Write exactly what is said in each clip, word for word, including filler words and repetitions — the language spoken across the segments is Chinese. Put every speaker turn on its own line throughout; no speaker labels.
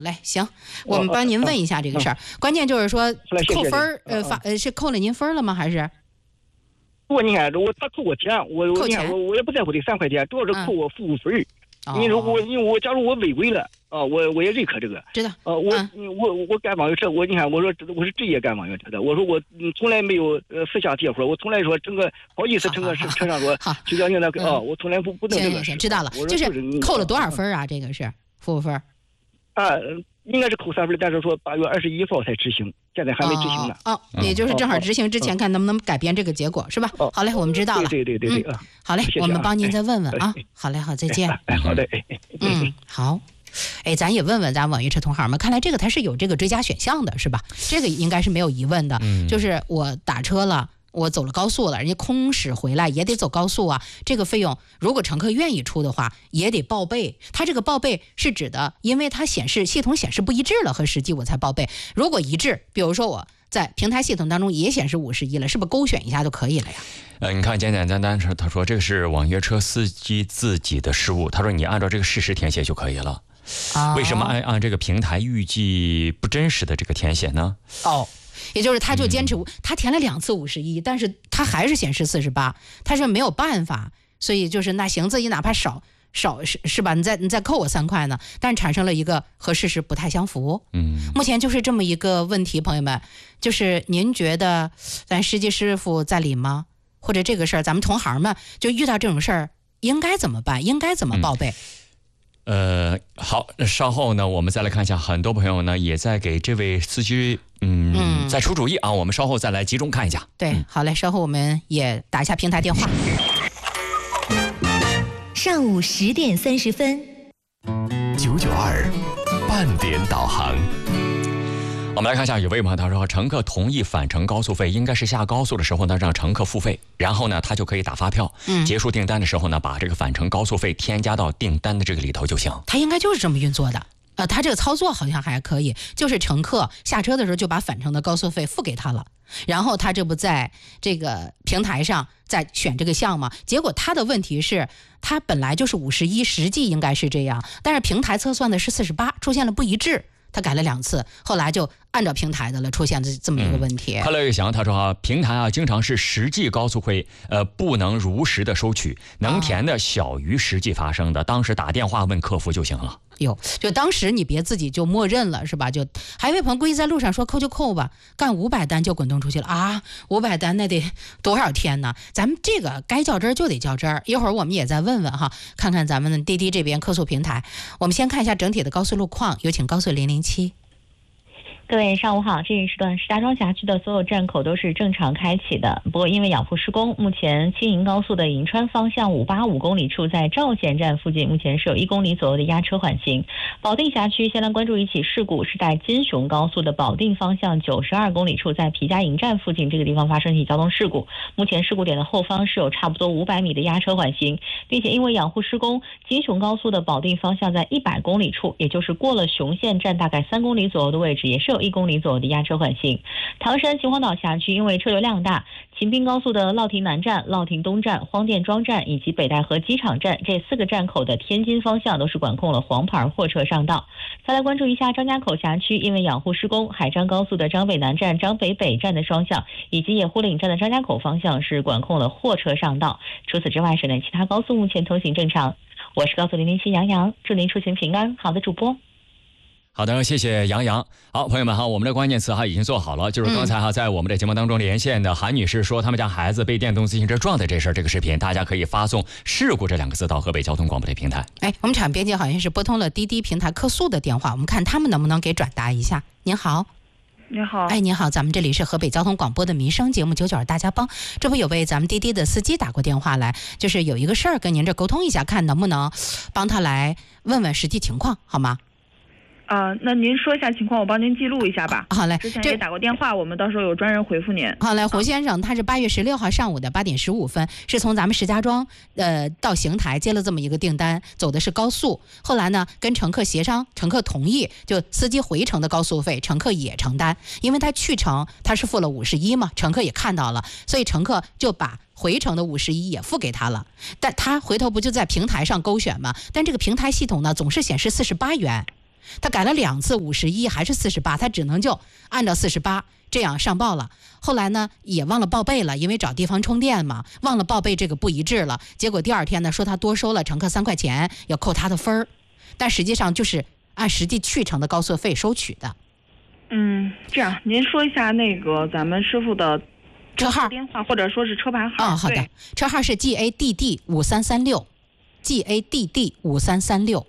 来，行，我们帮您问一下这个事儿。关键就是说扣分儿，呃，发呃是扣了您分了吗？还是？
不，你看，我他扣我钱，我我你看我我也不在乎这三块钱，主要是扣我服务费。你说我，因为我假如我违规了啊，我我也认可这个。
知道。
呃，我我我干网约车，我你看，我说我是职业干网约车的，我说我从来没有呃私下接活，我从来说整个好意思整个车上说就叫你那个啊，我从来不不弄这个。
行行行，知道了，就是扣了多少分啊？这个是服务分。
啊，应该是扣三分，但是说八月二十一号才执行，现在还没执行呢。
哦，哦也就是正好执行之前，看能不能改变这个结果，是吧？好嘞，我们知道了。
对对对对对。
嗯，好嘞，我们帮您再问问啊。好嘞，好，再见。
哎，好的。
嗯，好。哎，咱也问问咱网约车同行们，看来这个它是有这个追加选项的，是吧？这个应该是没有疑问的。
嗯，
就是我打车了。我走了高速了，人家空驶回来也得走高速啊。这个费用如果乘客愿意出的话，也得报备。他这个报备是指的，因为它显示系统显示不一致了和实际我才报备。如果一致，比如说我在平台系统当中也显示五十一了，是不是勾选一下就可以了呀？
呃，你看简简单单是他说这个是网约车司机自己的失误，他说你按照这个事实填写就可以了。
哦、
为什么按按这个平台预计不真实的这个填写呢？
哦。也就是他就坚持、嗯、他填了两次五十一，但是他还是显示四十八，他说没有办法，所以就是那行自己哪怕少少是是吧？你再你再扣我三块呢，但是产生了一个和事实不太相符。
嗯，
目前就是这么一个问题，朋友们，就是您觉得咱司机师傅在理吗？或者这个事儿，咱们同行们就遇到这种事儿，应该怎么办？应该怎么报备？
嗯呃，好，稍后呢，我们再来看一下，很多朋友呢也在给这位司机，嗯，嗯再出主意啊。我们稍后再来集中看一下。
对，嗯、好嘞，稍后我们也打一下平台电话。
上午十点三十分，
九九二半点导航。
我们来看一下，有位朋友他说，乘客同意返程高速费，应该是下高速的时候呢，让乘客付费，然后呢，他就可以打发票。
嗯，
结束订单的时候呢，把这个返程高速费添加到订单的这个里头就行。
他应该就是这么运作的。呃，他这个操作好像还可以，就是乘客下车的时候就把返程的高速费付给他了，然后他这不在这个平台上再选这个项吗？结果他的问题是，他本来就是五十一，实际应该是这样，但是平台测算的是四十八，出现了不一致。他改了两次，后来就按照平台的了，出现这这么一个问题。
快乐玉祥他说啊，平台啊经常是实际高速费呃不能如实的收取，能填的小于实际发生的，当时打电话问客服就行了。
有，就当时你别自己就默认了，是吧？就还有一位朋友故意在路上说扣就扣吧，干五百单就滚动出去了啊！五百单那得多少天呢？咱们这个该较真儿就得较真儿。一会儿我们也再问问哈，看看咱们滴滴这边客诉平台。我们先看一下整体的高速路况，有请高速零零七。
各位上午好，这一时段石家庄辖区的所有站口都是正常开启的，不过因为养护施工，目前青银高速的银川方向五八五公里处在赵县站附近，目前是有一公里左右的压车缓行。保定辖区先来关注一起事故，是在金雄高速的保定方向九十二公里处，在皮家营站附近这个地方发生一起交通事故，目前事故点的后方是有差不多五百米的压车缓行，并且因为养护施工，金雄高速的保定方向在一百公里处，也就是过了雄县站大概三公里左右的位置，也是有一公里左右的压车缓行。唐山秦皇岛辖区因为车流量大，秦滨高速的乐亭南站、乐亭东站、荒店庄站以及北戴河机场站这四个站口的天津方向都是管控了黄牌货车上道。再来关注一下张家口辖区，因为养护施工，海张高速的张北南站、张北北站的双向以及野湖岭站的张家口方向是管控了货车上道。除此之外，省内其他高速目前通行正常。我是高速零零七杨洋，祝您出行平安。好的，主播。
好的，谢谢杨洋。好，朋友们哈，我们的关键词哈已经做好了，就是刚才哈在我们的节目当中连线的韩女士说他们家孩子被电动自行车撞的这事儿，这个视频大家可以发送事故这两个字到河北交通广播的平台。
哎，我们场编辑好像是拨通了滴滴平台客诉的电话，我们看他们能不能给转达一下。您好。
你好。
哎，您好，咱们这里是河北交通广播的民生节目九九二大家帮，这不有位咱们滴滴的司机打过电话来，就是有一个事儿跟您这沟通一下，看能不能帮他来问问实际情况，好吗？
啊、呃，那您说一下情况，我帮您记录一下吧。
好嘞，
之前也打过电话，我们到时候有专人回复您。
好嘞，胡先生，他是八月十六号上午的八点十五分，是从咱们石家庄呃到邢台接了这么一个订单，走的是高速。后来呢，跟乘客协商，乘客同意，就司机回程的高速费，乘客也承担，因为他去程他是付了五十一嘛，乘客也看到了，所以乘客就把回程的五十一也付给他了。但他回头不就在平台上勾选吗？但这个平台系统呢，总是显示四十八元。 他改了两次五十一还是四十八，他只能就按照四十八这样上报了。后来呢也忘了报备了，因为找地方充电嘛，忘了报备这个不一致了。结果第二天呢说他多收了乘客三块钱，要扣他的分儿，但实际上就是按实际去程的高速费收取的。
嗯，这样您说一下那个咱们师傅的
车号
电话或者说是车牌号。
哦，好的，车号是 G A D D 五三三六 G A D D 五三三六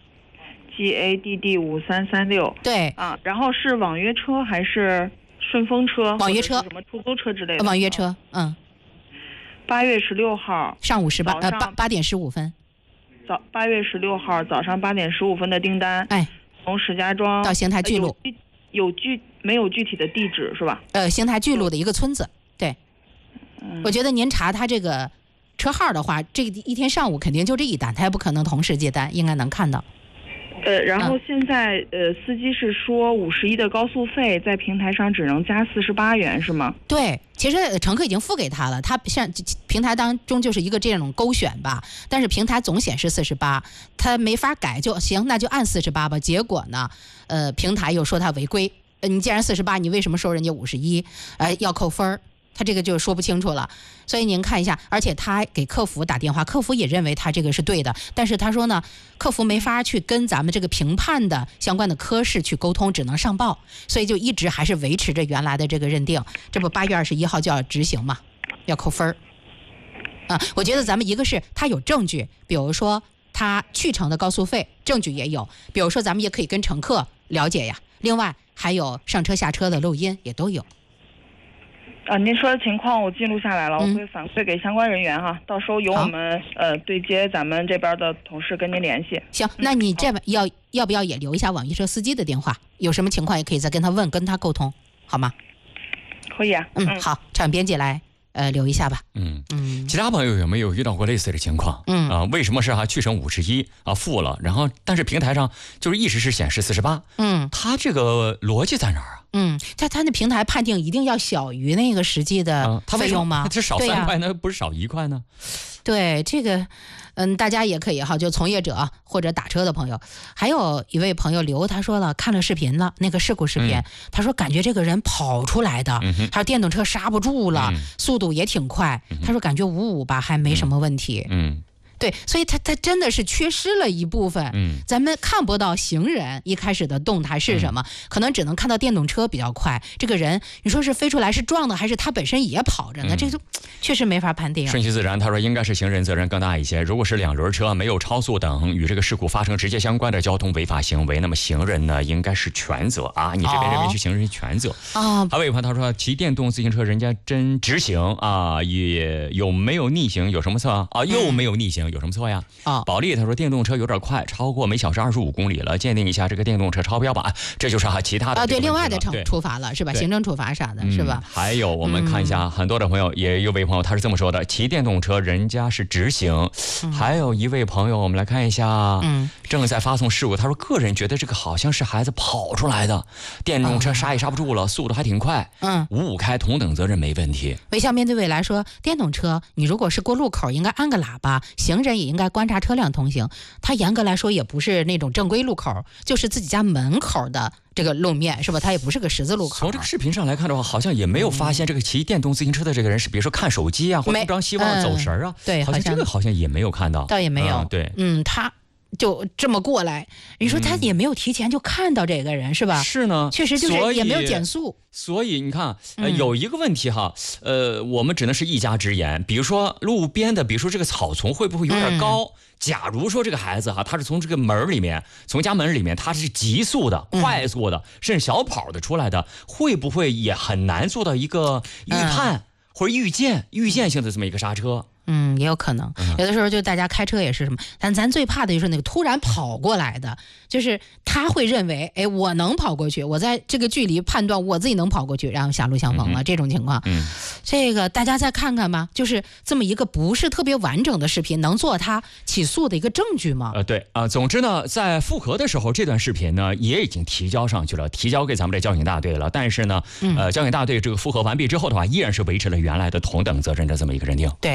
G A D D 五三三六。
对
啊，然后是网约车还是顺风车？
网约车，
什么出租车之类的？
网约车，嗯。
八月十六号
上午十八呃八八点十五分。
早八月十六号早上八点十五分的订单。
哎，
从石家庄
到邢台巨鹿。
有有具没有具体的地址是吧？
呃，邢台巨鹿的一个村子。对，嗯、我觉得您查他这个车号的话，这个一天上午肯定就这一单，他也不可能同时接单，应该能看到。
呃，然后现在、嗯、呃，司机是说五十一的高速费在平台上只能加四十八元，是吗？
对，其实乘客已经付给他了，他像平台当中就是一个这种勾选吧，但是平台总显示四十八，他没法改就行，那就按四十八吧。结果呢，呃，平台又说他违规，呃，你既然四十八，你为什么收人家五十一？呃，要扣分儿。他这个就说不清楚了，所以您看一下，而且他给客服打电话，客服也认为他这个是对的，但是他说呢，客服没法去跟咱们这个评判的相关的科室去沟通，只能上报，所以就一直还是维持着原来的这个认定。这不八月二十一号就要执行嘛，要扣分儿。啊，我觉得咱们一个是他有证据，比如说他去程的高速费证据也有，比如说咱们也可以跟乘客了解呀，另外还有上车下车的录音也都有。
啊，您说的情况我记录下来了，嗯、我会反馈给相关人员哈，到时候由我们呃对接咱们这边的同事跟您联系。
行，那你这要要不要也留一下网约车司机的电话？有什么情况也可以再跟他问，跟他沟通，好吗？
可以啊。
嗯，嗯好，场编辑来呃留一下吧。
嗯嗯，其他朋友有没有遇到过类似的情况？嗯啊，为什么是哈去程五十一啊付了，然后但是平台上就是一直是显示四十八？嗯，他这个逻辑在哪儿啊？
嗯，他他那平台判定一定要小于那个实际的费用吗？
他这少三块呢，不是少一块呢？
对这个，嗯，大家也可以哈，就从业者或者打车的朋友，还有一位朋友刘他说了，看了视频了，那个事故视频，嗯、他说感觉这个人跑出来的，嗯、他说电动车刹不住了，嗯、速度也挺快，嗯、他说感觉五五吧还没什么问题。嗯。嗯对，所以他他真的是缺失了一部分，嗯，咱们看不到行人一开始的动态是什么，嗯、可能只能看到电动车比较快，这个人你说是飞出来是撞的，还是他本身也跑着呢？嗯、这就确实没法判定。
顺其自然，他说应该是行人责任更大一些。如果是两轮车没有超速等与这个事故发生直接相关的交通违法行为，那么行人呢应该是全责啊。你这边认为是行人全责啊？还有一朋友他说骑电动自行车人家真直行啊，也有没有逆行有什么错啊？又没有逆行有什么错呀？嗯啊，保利他说电动车有点快，超过每小时二十五公里了，鉴定一下这个电动车超标吧。这就是哈其他的
啊，对，另外的惩处罚了是吧？行政处罚啥的是吧？
嗯、还有我们看一下，嗯、很多的朋友也有位朋友他是这么说的：骑电动车人家是直行。嗯、还有一位朋友，我们来看一下，嗯，正在发送事故，他说个人觉得这个好像是孩子跑出来的，电动车刹也刹不住了，速度还挺快，嗯，五五开同等责任没问题。
微笑面对未来说，电动车你如果是过路口应该按个喇叭，行人也应该观察车辆通行，它严格来说也不是那种正规路口，就是自己家门口的这个路面是吧？它也不是个十字路口。
从这个视频上来看的话，好像也没有发现这个骑电动自行车的这个人是，比如说看手机啊，或者张希望走神啊、嗯，
对，
好像这个好像也没有看到，
倒也没有，
嗯、对，
嗯，他。就这么过来，你说他也没有提前就看到这个人、嗯、是吧？
是呢，
确实就是也没有减速。
所以你看，呃，有一个问题哈，呃，我们只能是一家之言。比如说路边的，比如说这个草丛会不会有点高？嗯、假如说这个孩子哈，他是从这个门里面，从家门里面，他是急速的、快速的，嗯、甚至小跑的出来的，会不会也很难做到一个预判、嗯、或者预见、预见性的这么一个刹车？
嗯，也有可能，有的时候就大家开车也是什么，但咱最怕的就是那个突然跑过来的，就是他会认为，哎，我能跑过去，我在这个距离判断我自己能跑过去，然后狭路相逢了、嗯、这种情况。嗯，这个大家再看看吧，就是这么一个不是特别完整的视频，能做他起诉的一个证据吗？
呃，对啊、呃，总之呢，在复核的时候，这段视频呢也已经提交上去了，提交给咱们的交警大队了。但是呢，呃，交警大队这个复核完毕之后的话，依然是维持了原来的同等责任的这么一个认定。
对，哎。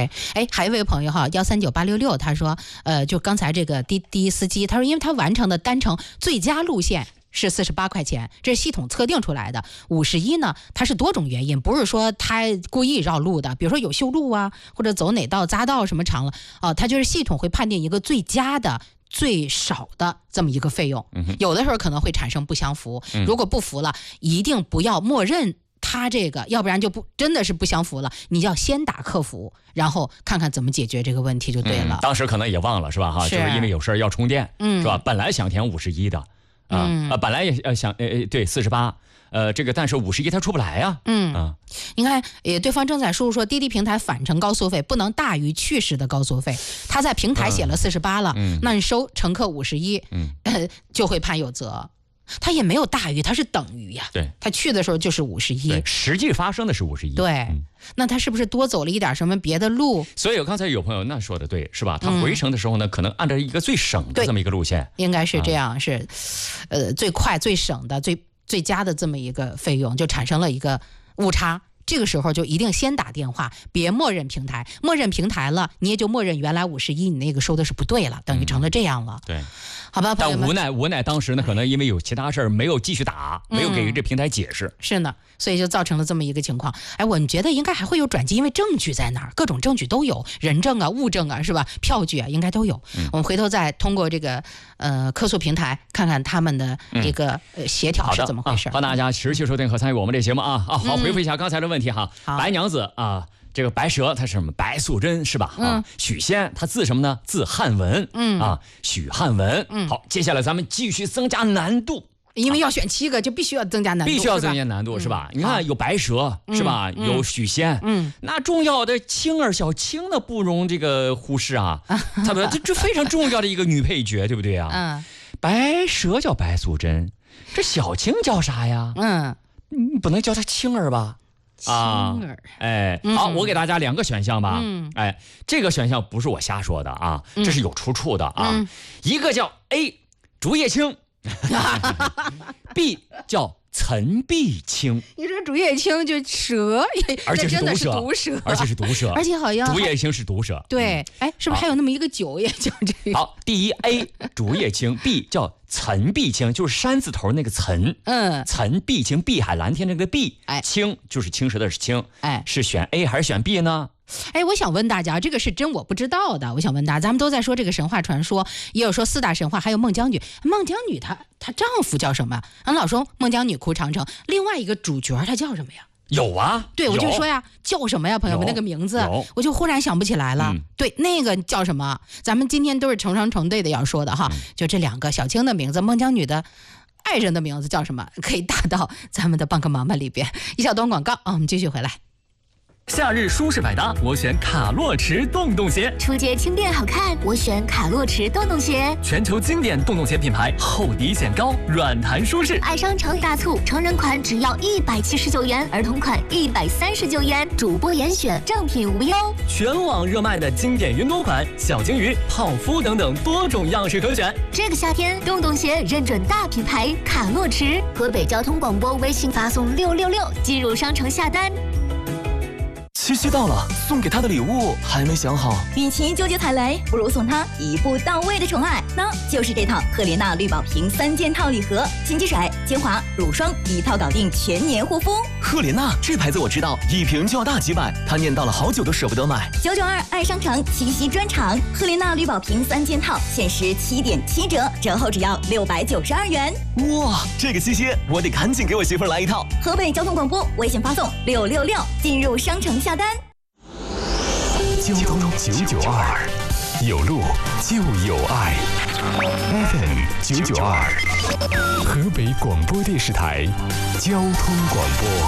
哎，还有一位朋友哈，幺三九八六六，他说，呃，就刚才这个滴滴司机，他说，因为他完成的单程最佳路线是四十八块钱，这是系统测定出来的。五十一呢，它是多种原因，不是说他故意绕路的，比如说有修路啊，或者走哪道匝道什么长了啊，它就是系统会判定一个最佳的。最少的这么一个费用，有的时候可能会产生不相符，如果不符了，一定不要默认他这个，要不然就不真的是不相符了。你要先打客服，然后看看怎么解决这个问题就对了。
嗯、当时可能也忘了是吧？哈，
是
就是因为有事要充电，
嗯，
是吧？本来想填五十一的，啊、嗯、呃，本来也呃想呃呃对四十八。呃，这个但是五十一它出不来呀、啊。
嗯
啊，
你看，也对方正在输入说，滴滴平台返程高速费不能大于去时的高速费。他在平台写了四十八了，
嗯，
那你收乘客五十一，嗯、呃，就会判有责。他也没有大于，他是等于呀。
对，
他去的时候就是五十一，
实际发生的是五十一。
对、
嗯，
那他是不是多走了一点什么别的路？
所以刚才有朋友那说的对，是吧？他回程的时候呢，嗯、可能按照一个最省的这么一个路线，
应该是这样，啊、是，呃，最快最省的最。最佳的这么一个费用就产生了一个误差，这个时候就一定先打电话，别默认平台，默认平台了，你也就默认原来五十一你那个收的是不对了，等于成了这样了。
嗯、对，
好吧，
但无奈无奈当时呢，可能因为有其他事儿没有继续打，没有给这平台解释。
嗯、是呢，所以就造成了这么一个情况。哎，我觉得应该还会有转机，因为证据在哪儿，各种证据都有，人证啊、物证啊，是吧？票据啊，应该都有。嗯、我们回头再通过这个呃客诉平台，看看他们的一个、嗯、呃协调是怎么回事。
欢迎、啊、大家持续收听和参与我们这节目啊啊！好，回复一下刚才的问题哈。嗯、白娘子啊，这个白蛇她是什么？白素贞是吧？嗯、啊，许仙她字什么呢？字汉文。嗯啊，许汉文。嗯，好，接下来咱们继续增加难度。
因为要选七个，就必须要增加难度，
必须要增加难度是吧？嗯、你看有白蛇、嗯、是吧？有许仙，嗯，那重要的青儿小青呢不容这个忽视啊，他们这这非常重要的一个女配角，对不对啊？嗯，白蛇叫白素贞，这小青叫啥呀？嗯，你不能叫她青儿吧？
青儿，
啊、哎，嗯、好，我给大家两个选项吧。嗯，哎，这个选项不是我瞎说的啊，这是有出处的啊。嗯、一个叫 A 竹叶青。B 叫岑碧青，
你说竹叶青就蛇，
而且是毒蛇，
毒蛇，
而且是毒蛇，
而且好像
竹叶青是毒蛇。
对，哎，是不是还有那么一个酒也叫这个？
好，第一 A 竹叶青 ，B 叫岑碧青，就是山字头那个岑，嗯，岑碧青，碧海蓝天那个碧，哎，青就是青蛇的是青，哎，是选 A 还是选 B 呢？
哎，我想问大家，这个是真我不知道的。我想问大家，咱们都在说这个神话传说，也有说四大神话，还有孟姜女。孟姜女她她丈夫叫什么？俺老说孟姜女哭长城，另外一个主角她叫什么呀？
有啊，
对，我就说呀，叫什么呀，朋友们，那个名字，我就忽然想不起来了。嗯、对，那个叫什么？咱们今天都是成双成对的要说的哈，嗯、就这两个小青的名字，孟姜女的爱人的名字叫什么？可以打到咱们的帮个忙吧里边。一小段广告啊，我们继续回来。
夏日舒适百搭，我选卡洛驰洞洞鞋。
初阶轻便好看，我选卡洛驰洞洞鞋。
全球经典洞洞鞋品牌，厚底显高，软弹舒适。
爱商城大促，成人款只要一百七十九元，儿童款一百三十九元，主播严选，正品无忧。
全网热卖的经典云朵款、小金鱼、泡芙等等多种样式可选。
这个夏天，洞洞鞋认准大品牌卡洛驰。河北交通广播微信发送六六六进入商城下单。
七夕到了，送给他的礼物还没想好。
与其纠结踩雷，不如送他一步到位的宠爱，那就是这套赫莲娜绿宝瓶三件套礼盒，金鸡水、精华、乳霜一套搞定全年护肤。
赫莲娜这牌子我知道，一瓶就要大几百，他念叨了好久都舍不得买。
九九二爱商城七夕专场，赫莲娜绿宝瓶三件套限时七点七折，折后只要六百九十二元。
哇，这个七夕我得赶紧给我媳妇儿来一套。
河北交通广播微信发送六六六进入商城下单。
交通九九二，有路就有爱。F M 九九二，河北广播电视台交通广播。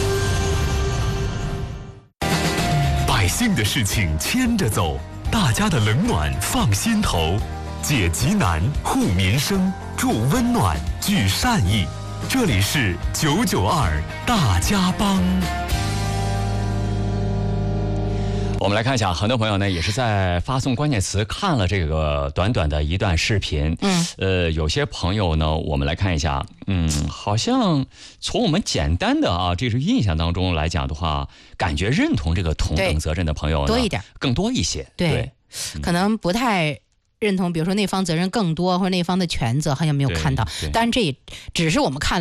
百姓的事情牵着走，大家的冷暖放心头，解急难护民生，助温暖聚善意。这里是九九二大家帮。
我们来看一下，很多朋友呢也是在发送关键词看了这个短短的一段视频。
嗯，
呃，有些朋友呢，我们来看一下，嗯，好像从我们简单的啊这是印象当中来讲的话，感觉认同这个同等责任的朋友呢
多一点，
更多一些。
对，
对
嗯、可能不太认同，比如说那方责任更多，或者那方的全责好像没有看到。但是这也只是我们看